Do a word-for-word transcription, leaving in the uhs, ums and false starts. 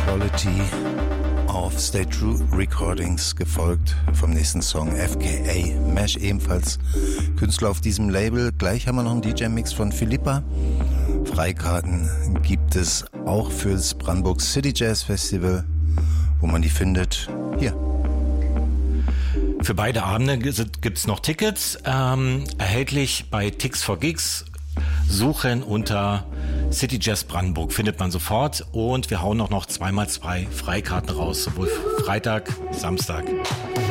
Quality auf Stay True Recordings, gefolgt vom nächsten Song F K A Mesh, ebenfalls Künstler auf diesem Label. Gleich haben wir noch einen D J-Mix von Philippa. Freikarten gibt es auch für das Brandenburg City Jazz Festival, wo man die findet. Hier. Für beide Abende gibt es noch Tickets, ähm, erhältlich bei Tix for Gigs. Suchen unter City Jazz Brandenburg, findet man sofort. Und wir hauen auch noch zweimal zwei Freikarten raus, sowohl Freitag, Samstag.